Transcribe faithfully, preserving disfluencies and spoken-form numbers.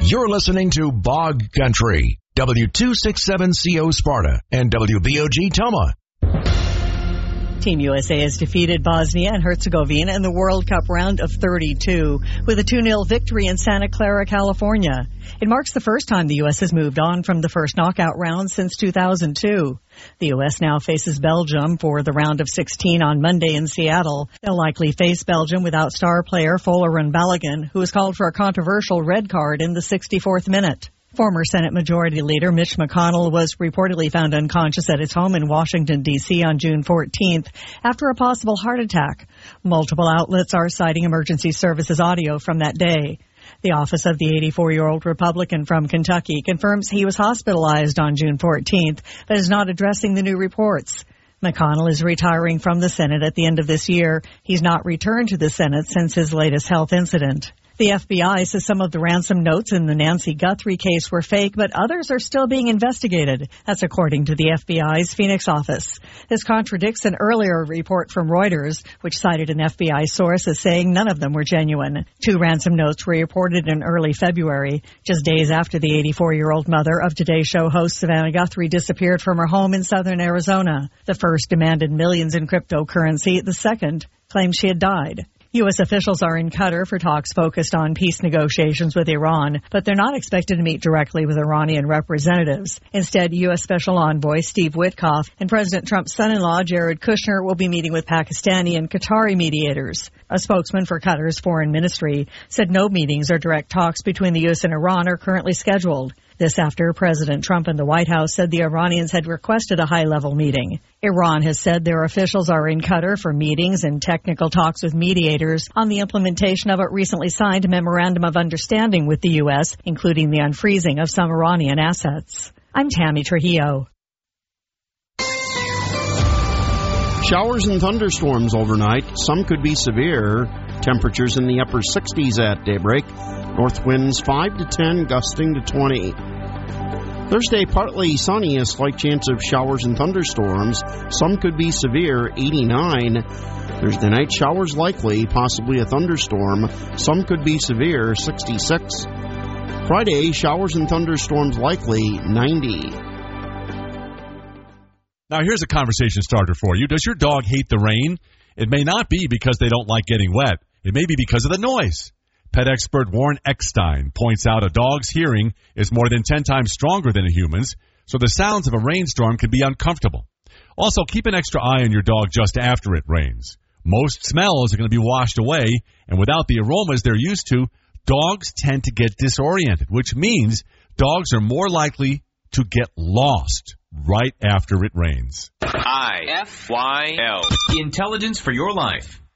You're listening to Bog Country, W two sixty-seven C O Sparta and W B O G Toma. Team U S A has defeated Bosnia and Herzegovina in the World Cup round of thirty-two with a two nil victory in Santa Clara, California. It marks the first time the U S has moved on from the first knockout round since two thousand two. The U S now faces Belgium for the round of sixteen on Monday in Seattle. They'll likely face Belgium without star player Folarin Balogun, who was called for a controversial red card in the sixty-fourth minute. Former Senate Majority Leader Mitch McConnell was reportedly found unconscious at his home in Washington, D C on June fourteenth after a possible heart attack. Multiple outlets are citing emergency services audio from that day. The office of the eighty-four-year-old Republican from Kentucky confirms he was hospitalized on June fourteenth, but is not addressing the new reports. McConnell is retiring from the Senate at the end of this year. He's not returned to the Senate since his latest health incident. The F B I says some of the ransom notes in the Nancy Guthrie case were fake, but others are still being investigated. That's according to the F B I's Phoenix office. This contradicts an earlier report from Reuters, which cited an F B I source as saying none of them were genuine. Two ransom notes were reported in early February, just days after the eighty-four-year-old mother of Today Show host Savannah Guthrie disappeared from her home in southern Arizona. The first demanded millions in cryptocurrency. The second claimed she had died. U S officials are in Qatar for talks focused on peace negotiations with Iran, but they're not expected to meet directly with Iranian representatives. Instead, U S Special Envoy Steve Witkoff and President Trump's son-in-law Jared Kushner will be meeting with Pakistani and Qatari mediators. A spokesman for Qatar's foreign ministry said no meetings or direct talks between the U S and Iran are currently scheduled. This after President Trump and the White House said the Iranians had requested a high-level meeting. Iran has said their officials are in Qatar for meetings and technical talks with mediators on the implementation of a recently signed memorandum of understanding with the U S, including the unfreezing of some Iranian assets. I'm Tammy Trujillo. Showers and thunderstorms overnight. Some could be severe. Temperatures in the upper sixties at daybreak. North winds five to ten, gusting to twenty. Thursday, partly sunny, a slight chance of showers and thunderstorms. Some could be severe, eighty-nine. Thursday night, showers likely, possibly a thunderstorm. Some could be severe, sixty-six. Friday, showers and thunderstorms likely, ninety. Now, here's a conversation starter for you. Does your dog hate the rain? It may not be because they don't like getting wet. It may be because of the noise. Pet expert Warren Eckstein points out a dog's hearing is more than ten times stronger than a human's, so the sounds of a rainstorm can be uncomfortable. Also, keep an extra eye on your dog just after it rains. Most smells are going to be washed away, and without the aromas they're used to, dogs tend to get disoriented, which means dogs are more likely to get lost right after it rains. I F Y L. Intelligence for your life.